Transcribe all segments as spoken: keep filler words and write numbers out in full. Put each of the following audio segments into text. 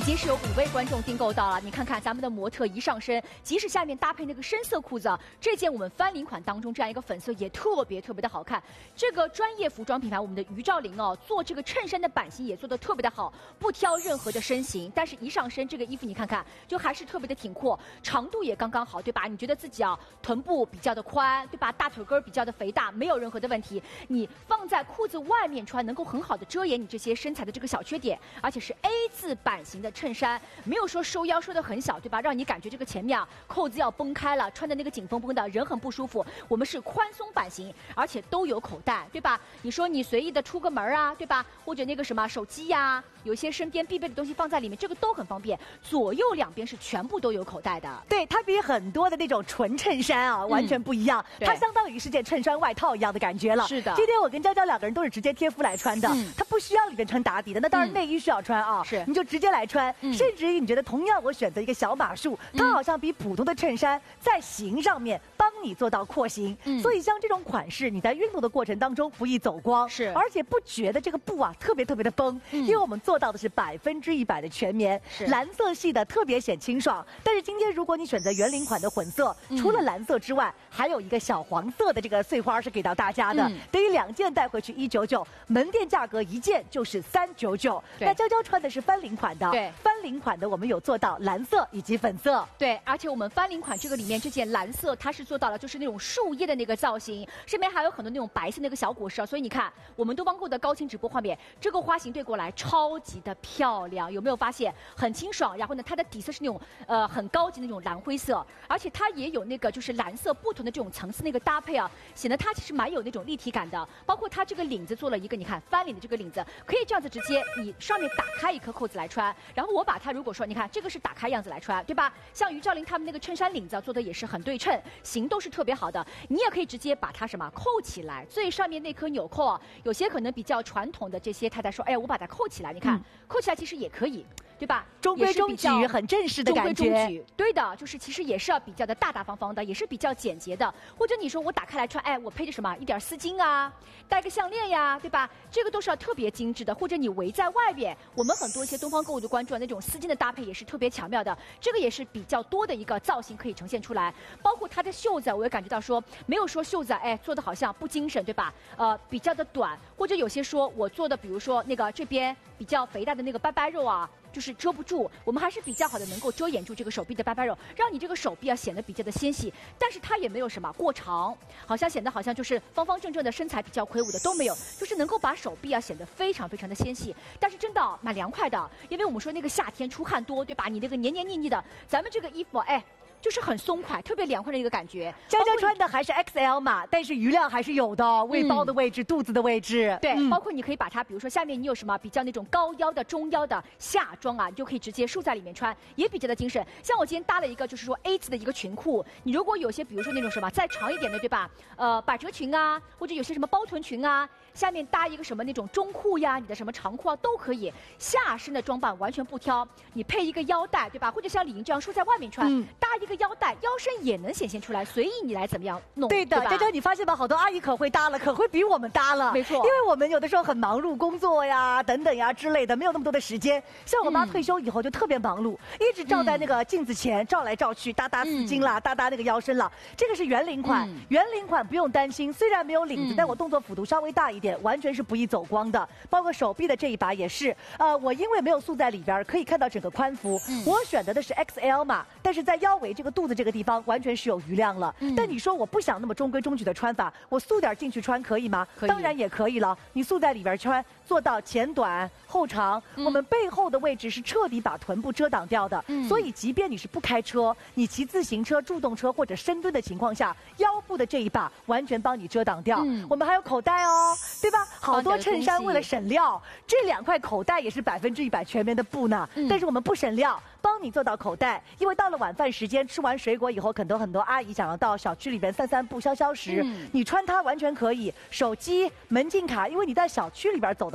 已经是有五位观众订购到了。你看看咱们的模特一上身，即使下面搭配那个深色裤子，这件我们翻领款当中这样一个粉色也特别特别的好看。这个专业服装品牌我们的于兆林哦，做这个衬衫的版型也做得特别的好，不挑任何的身形，但是一上身这个衣服你看看，就还是特别的挺阔，长度也刚刚好，对吧？你觉得自己啊臀部比较的宽，对吧？大腿根比较的肥大，没有任何的问题。你放在裤子外面穿，能够很好的遮掩你这些身材的这个小缺点，而且是 A 字版型的衬衫，没有说收腰收的很小，对吧？让你感觉这个前面啊扣子要崩开了，穿的那个紧绷绷的，人很不舒服。我们是宽松版型，而且都有口袋，对吧？你说你随意的出个门啊，对吧？或者那个什么手机呀、啊，有些身边必备的东西放在里面，这个都很方便。左右两边是全部都有口袋的。 对，它比很多的那种纯衬衫啊、嗯、完全不一样，它相当于是件衬衫外套一样的感觉了。 是的。 今天我跟娇娇两个人都是直接贴肤来穿的，嗯、它不需要里面穿打底的，那当然内衣需要穿啊，是、嗯、你就直接来穿。嗯、甚至于你觉得同样我选择一个小码数，它好像比普通的衬衫在型上面帮你做到廓形，嗯、所以像这种款式你在运动的过程当中不易走光，是而且不觉得这个布啊特别特别的崩，嗯、因为我们做到的是百分之一百的全棉，蓝色系的特别显清爽。但是今天如果你选择圆领款的混色，嗯、除了蓝色之外，还有一个小黄色的这个碎花是给到大家的，嗯、等于两件带回去一九九，门店价格一件就是三九九。那娇娇穿的是翻领款的，对，翻领款的我们有做到蓝色以及粉色， 对，而且我们翻领款这个里面这件蓝色它是做到了就是那种树叶的那个造型，上面还有很多那种白色那个小果实啊，所以你看我们东方购的高清直播画面，这个花型对过来超级的漂亮，有没有发现很清爽？然后呢，它的底色是那种呃很高级的那种蓝灰色，而且它也有那个就是蓝色不同的这种层次那个搭配啊，显得它其实蛮有那种立体感的。包括它这个领子做了一个你看翻领的这个领子，可以这样子直接你上面打开一颗扣子来穿，然后我把它如果说你看这个是打开样子来穿，对吧？像于兆林他们那个衬衫领子、啊、做的也是很对称，型都是特别好的。你也可以直接把它什么扣起来，最上面那颗纽扣啊，有些可能比较传统的这些太太说，哎，我把它扣起来，你看、嗯、扣起来其实也可以。对吧？ 中规中矩，很正式的感觉。 中规中矩，对的，就是其实也是要比较的大大方方的，也是比较简洁的。或者你说我打开来穿，哎，我配着什么一点丝巾啊，戴个项链呀，对吧？这个都是要特别精致的。或者你围在外边，我们很多一些东方购物的关注啊，那种丝巾的搭配也是特别巧妙的。这个也是比较多的一个造型可以呈现出来。包括它的袖子，我也感觉到说没有说袖子哎做的好像不精神，对吧？呃，比较的短，或者有些说我做的，比如说那个这边比较肥大的那个拜拜肉啊。就是遮不住，我们还是比较好的能够遮掩住这个手臂的拜拜肉，让你这个手臂啊显得比较的纤细，但是它也没有什么过长，好像显得好像就是方方正正的身材比较魁梧的都没有，就是能够把手臂啊显得非常非常的纤细，但是真的蛮凉快的，因为我们说那个夏天出汗多，对吧？你那个黏黏腻腻的，咱们这个衣服哎。就是很松快，特别凉快的一个感觉。 娇娇穿的还是 X L 码，但是余量还是有的，胃包的位置、嗯、肚子的位置。 对，嗯、包括你可以把它，比如说下面你有什么比较那种高腰的、中腰的夏装啊，你就可以直接束在里面穿，也比较的精神。像我今天搭了一个就是说 A 字的一个裙裤，你如果有些比如说那种什么再长一点的，对吧？呃，百褶裙啊，或者有些什么包臀裙啊。下面搭一个什么那种中裤呀，你的什么长裤啊都可以，下身的装扮完全不挑。你配一个腰带，对吧？或者像李莹这样束在外面穿，嗯、搭一个腰带，腰身也能显现出来，随意你来怎么样弄。 对的，娇娇，你发现吧？好多阿姨可会搭了，可会比我们搭了。 没错， 因为我们有的时候很忙碌，工作呀等等呀之类的，没有那么多的时间。像我妈退休以后就特别忙碌，嗯、一直照在那个镜子前照来照去，搭搭丝巾啦，嗯、搭搭那个腰身啦。这个是圆领款，嗯、圆领款不用担心，虽然没有领子，嗯、但我动作幅度稍微大一点。完全是不易走光的，包括手臂的这一把也是。呃，我因为没有束在里边，可以看到整个宽幅。嗯、我选择的是 X L 码，但是在腰围这个肚子这个地方完全是有余量了。嗯、但你说我不想那么中规中矩的穿法，我束点进去穿可以吗？可以，当然也可以了。你束在里边穿，做到前短后长，嗯、我们背后的位置是彻底把臀部遮挡掉的。嗯、所以即便你是不开车，你骑自行车、助动车或者深蹲的情况下，腰部的这一把完全帮你遮挡掉。嗯、我们还有口袋哦。对吧？好多衬衫为了省料，这两块口袋也是百分之一百全棉的布呢。嗯、但是我们不省料，帮你做到口袋。因为到了晚饭时间，吃完水果以后，可能很多阿姨想要到小区里边散散步、消消食。嗯、你穿它完全可以。手机、门禁卡，因为你在小区里边走的话。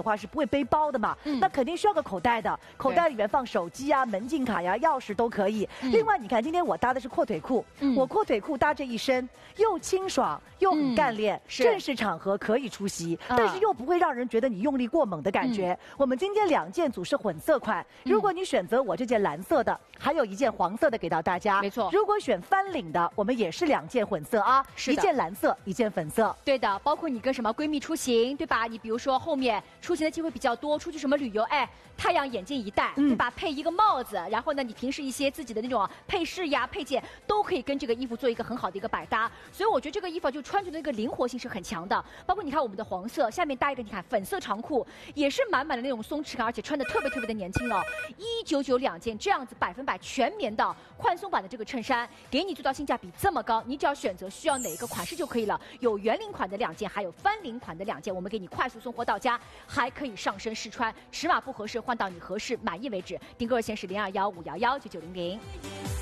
话是不会背包的嘛，嗯、那肯定需要个口袋的，口袋里面放手机啊、门禁卡呀、钥匙都可以。嗯、另外，你看今天我搭的是阔腿裤，嗯、我阔腿裤搭这一身又清爽又很干练，嗯、正式场合可以出席，嗯、但是又不会让人觉得你用力过猛的感觉。嗯、我们今天两件组是混色款，如果你选择我这件蓝色的，还有一件黄色的给到大家。 没错， 如果选翻领的，我们也是两件混色啊，一件蓝色，一件粉色。 对的，包括你跟什么闺蜜出行，对吧？你比如说后面出行的机会比较多，出去什么旅游，哎，太阳眼镜一戴，嗯、对吧？配一个帽子，然后呢，你平时一些自己的那种配饰呀、配件都可以跟这个衣服做一个很好的一个百搭。所以我觉得这个衣服就穿着的那个灵活性是很强的。包括你看我们的黄色，下面搭一个你看粉色长裤，也是满满的那种松弛感，而且穿的特别特别的年轻哦。一九九两件这样子百分百全棉的宽松版的这个衬衫，给你做到性价比这么高，你只要选择需要哪一个款式就可以了。有圆领款的两件，还有翻领款的两件，我们给你快速送货到家，还可以上身试穿，尺码不合适换到你合适满意为止。订购热线是零二幺五幺幺九九零零。